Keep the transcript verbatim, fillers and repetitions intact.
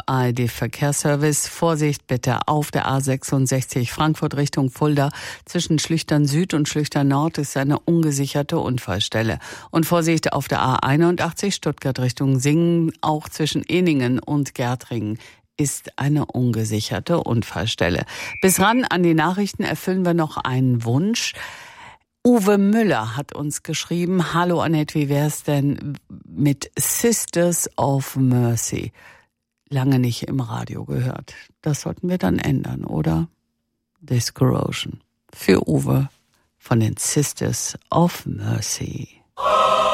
A R D-Verkehrsservice. Vorsicht bitte auf der A sechsundsechzig Frankfurt Richtung Fulda. Zwischen Schlüchtern Süd und Schlüchtern Nord ist eine ungesicherte Unfallstelle. Und Vorsicht auf der A einundachtzig Stuttgart Richtung Singen. Auch zwischen Ehningen und Gärtringen ist eine ungesicherte Unfallstelle. Bis ran an die Nachrichten erfüllen wir noch einen Wunsch. Uwe Müller hat uns geschrieben, hallo Annette, wie wär's denn mit Sisters of Mercy? Lange nicht im Radio gehört. Das sollten wir dann ändern, oder? This Corrosion. Für Uwe von den Sisters of Mercy.